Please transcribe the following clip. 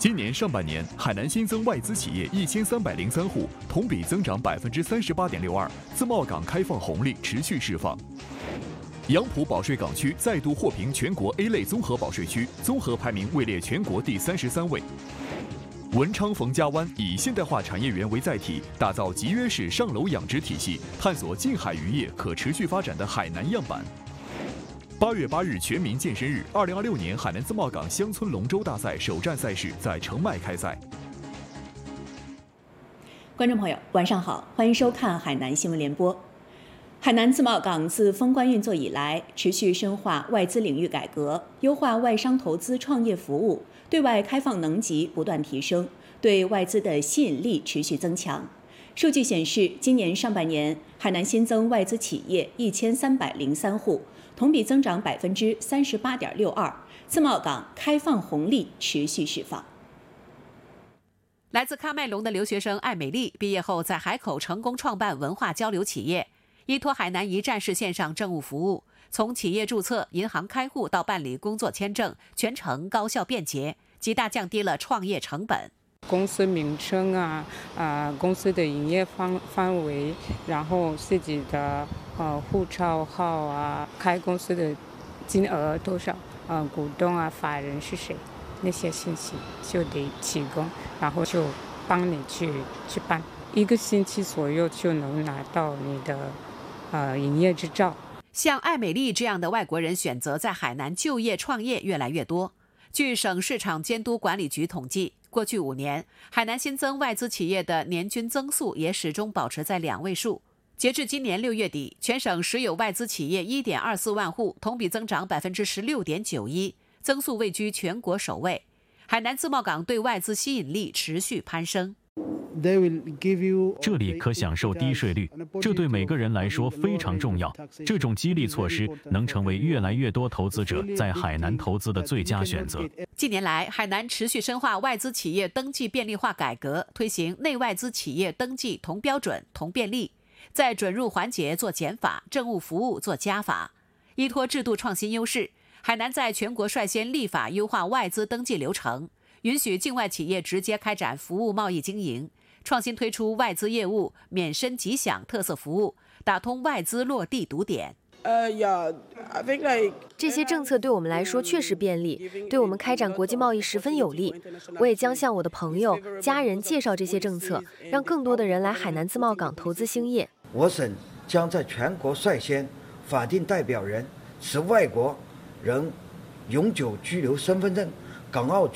今年上半年，海南新增外资企业1303户，同比增长38.62%，自贸港开放红利持续释放。杨浦保税港区再度获评全国 A 类综合保税区，综合排名位列全国第33位。文昌冯家湾以现代化产业园为载体，打造集约式上楼养殖体系，探索近海渔业可持续发展的海南样板。8月8日全民健身日，2026年海南自贸港乡村龙舟大赛首站赛事在澄迈开赛。 观众朋友，晚上好，欢迎收看海南新闻联播。海南自贸港自封关运作以来，持续深化外资领域改革，优化外商投资创业服务，对外开放能级不断提升，对外资的吸引力持续增强。数据显示，今年上半年，海南新增外资企业1303户，同比增长38.62%，自贸港开放红利持续释放。 来自喀麦隆的留学生艾美丽毕业后，在海口成功创办文化交流企业，依托海南一站式线上政务服务，从企业注册、银行开户到办理工作签证，全程高效便捷，极大降低了创业成本。 公司名称公司的营业范围，然后自己的护照号开公司的金额多少，股东法人是谁，那些信息就得提供，然后就帮你去办，1个星期左右就能拿到你的营业执照。 像艾美丽这样的外国人选择在海南就业创业越来越多。据省市场监督管理局统计，过去5年，海南新增外资企业的年均增速也始终保持在2位数。截至今年6月底，全省实有外资企业1.24万户，同比增长16.91%，增速位居全国首位。海南自贸港对外资吸引力持续攀升。 这里可享受低税率，这对每个人来说非常重要。这种激励措施能成为越来越多投资者在海南投资的最佳选择。 近年来，海南持续深化外资企业登记便利化改革，推行内外资企业登记同标准、同便利，在准入环节做减法，政务服务做加法。依托制度创新优势，海南在全国率先立法优化外资登记流程，允许境外企业直接开展服务贸易经营。创新推出外资业务免申即享特色服务，打通外资落地堵点。 这些政策对我们来说确实便利，对我们开展国际贸易十分有利。我也将向我的朋友、家人介绍这些政策，让更多的人来海南自贸港投资兴业。 我省将在全国率先法定代表人持外国人永久居留身份证、港澳